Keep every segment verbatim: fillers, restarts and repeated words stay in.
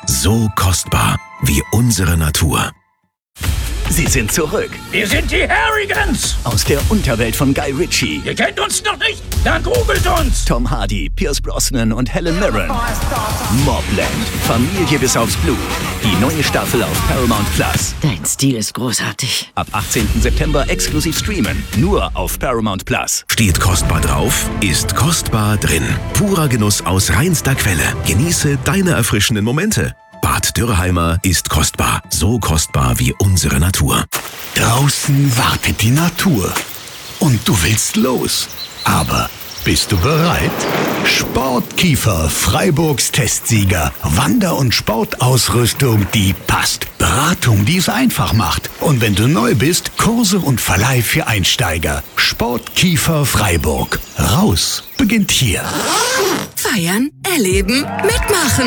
so kostbar wie unsere Natur. Sie sind zurück. Wir sind die Harrigans. Aus der Unterwelt von Guy Ritchie. Ihr kennt uns noch nicht? Dann googelt uns. Tom Hardy, Pierce Brosnan und Helen Mirren. Mobland. Familie bis aufs Blut. Die neue Staffel auf Paramount Plus. Dein Stil ist großartig. Ab achtzehnten September exklusiv streamen. Nur auf Paramount Plus. Steht kostbar drauf, ist kostbar drin. Purer Genuss aus reinster Quelle. Genieße deine erfrischenden Momente. Bad Dürrheimer ist kostbar, so kostbar wie unsere Natur. Draußen wartet die Natur. Und du willst los. Aber bist du bereit? Sportkiefer, Freiburgs Testsieger. Wander- und Sportausrüstung, die passt. Beratung, die es einfach macht. Und wenn du neu bist, Kurse und Verleih für Einsteiger. Sportkiefer Freiburg. Raus beginnt hier. Feiern, erleben, mitmachen.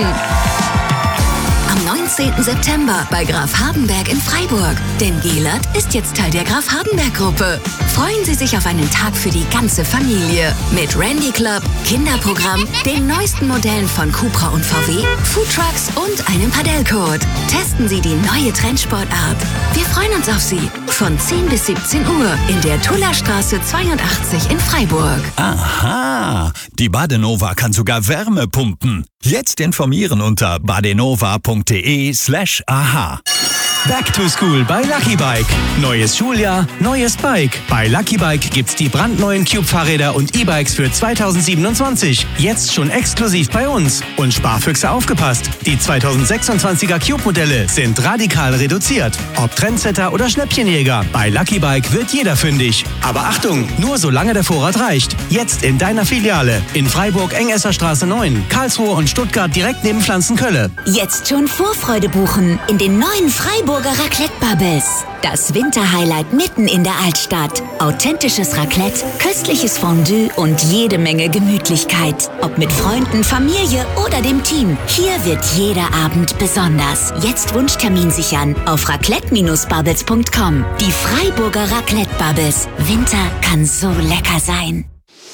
Am neunzehnten September bei Graf Hardenberg in Freiburg. Denn Gelert ist jetzt Teil der Graf Hardenberg-Gruppe. Freuen Sie sich auf einen Tag für die ganze Familie. Mit Randy Club, Kinderprogramm, den neuesten Modellen von Cupra und V W, Foodtrucks und einem Padellcode. Testen Sie die neue Trendsportart. Wir freuen uns auf Sie. Von zehn bis siebzehn Uhr in der Tullerstraße zweiundachtzig in Freiburg. Aha, die Badenova kann sogar Wärme pumpen. Jetzt informieren unter badenova.de slash aha. Back to School bei Lucky Bike. Neues Schuljahr, neues Bike. Bei Lucky Bike gibt's die brandneuen Cube-Fahrräder und E-Bikes für zweitausendsiebenundzwanzig. Jetzt schon exklusiv bei uns. Und Sparfüchse aufgepasst. Die zweitausendsechsundzwanziger Cube-Modelle sind radikal reduziert. Ob Trendsetter oder Schnäppchenjäger, bei Lucky Bike wird jeder fündig. Aber Achtung, nur solange der Vorrat reicht. Jetzt in deiner Filiale. In Freiburg Engesserstraße neun, Karlsruhe und Stuttgart direkt neben Pflanzenkölle. Jetzt schon Vorfreude buchen in den neuen Freiburger Raclette Bubbles. Das Winterhighlight mitten in der Altstadt. Authentisches Raclette, köstliches Fondue und jede Menge Gemütlichkeit. Ob mit Freunden, Familie oder dem Team. Hier wird jeder Abend besonders. Jetzt Wunschtermin sichern auf raclette Bindestrich bubbles punkt com. Die Freiburger Raclette Bubbles. Winter kann so lecker sein.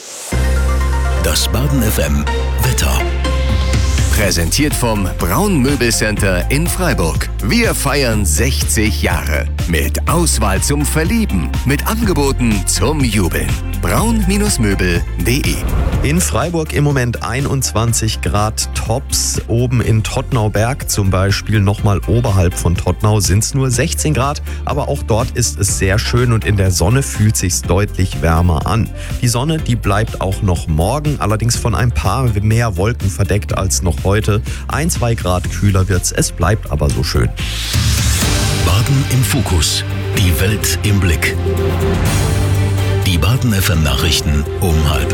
Das Baden F M Wetter. Präsentiert vom Braun Möbelcenter in Freiburg. Wir feiern sechzig Jahre. Mit Auswahl zum Verlieben. Mit Angeboten zum Jubeln. braun Möbel punkt de. In Freiburg im Moment einundzwanzig Grad tops. Oben in Tottnauberg zum Beispiel, nochmal oberhalb von Tottnau, sind es nur sechzehn Grad. Aber auch dort ist es sehr schön und in der Sonne fühlt sich's deutlich wärmer an. Die Sonne, die bleibt auch noch morgen, allerdings von ein paar mehr Wolken verdeckt als noch heute. Ein, zwei Grad kühler wird's, es bleibt aber so schön. Baden im Fokus. Die Welt im Blick. Die Baden F M Nachrichten um halb.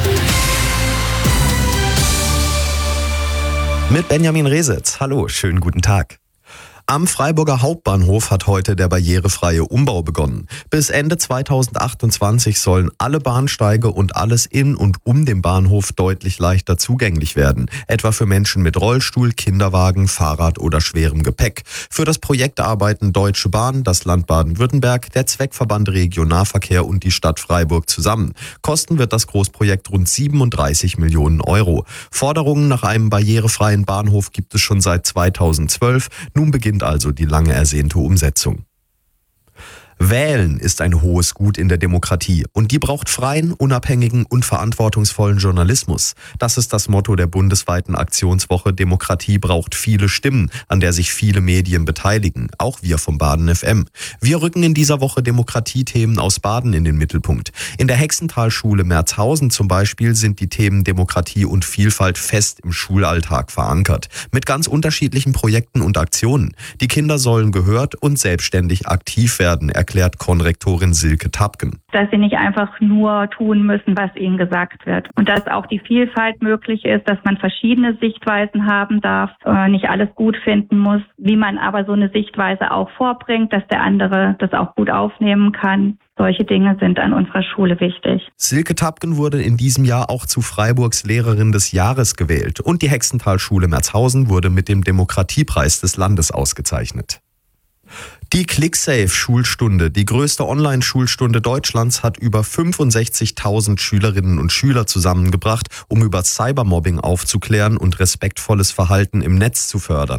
Mit Benjamin Resitz. Hallo, schönen guten Tag. Am Freiburger Hauptbahnhof hat heute der barrierefreie Umbau begonnen. Bis Ende zweitausendachtundzwanzig sollen alle Bahnsteige und alles in und um den Bahnhof deutlich leichter zugänglich werden. Etwa für Menschen mit Rollstuhl, Kinderwagen, Fahrrad oder schwerem Gepäck. Für das Projekt arbeiten Deutsche Bahn, das Land Baden-Württemberg, der Zweckverband Regionalverkehr und die Stadt Freiburg zusammen. Kosten wird das Großprojekt rund siebenunddreißig Millionen Euro. Forderungen nach einem barrierefreien Bahnhof gibt es schon seit zweitausendzwölf. Nun beginnt also die lange ersehnte Umsetzung. Wählen ist ein hohes Gut in der Demokratie und die braucht freien, unabhängigen und verantwortungsvollen Journalismus. Das ist das Motto der bundesweiten Aktionswoche Demokratie braucht viele Stimmen, an der sich viele Medien beteiligen, auch wir vom Baden F M. Wir rücken in dieser Woche Demokratiethemen aus Baden in den Mittelpunkt. In der Hexenthalschule Merzhausen zum Beispiel sind die Themen Demokratie und Vielfalt fest im Schulalltag verankert, mit ganz unterschiedlichen Projekten und Aktionen. Die Kinder sollen gehört und selbstständig aktiv werden, erklärt Konrektorin Silke Tapken. Dass sie nicht einfach nur tun müssen, was ihnen gesagt wird. Und dass auch die Vielfalt möglich ist, dass man verschiedene Sichtweisen haben darf, äh, nicht alles gut finden muss, wie man aber so eine Sichtweise auch vorbringt, dass der andere das auch gut aufnehmen kann. Solche Dinge sind an unserer Schule wichtig. Silke Tapken wurde in diesem Jahr auch zu Freiburgs Lehrerin des Jahres gewählt und die Hexenthalschule Merzhausen wurde mit dem Demokratiepreis des Landes ausgezeichnet. Die ClickSafe-Schulstunde, die größte Online-Schulstunde Deutschlands, hat über fünfundsechzigtausend Schülerinnen und Schüler zusammengebracht, um über Cybermobbing aufzuklären und respektvolles Verhalten im Netz zu fördern.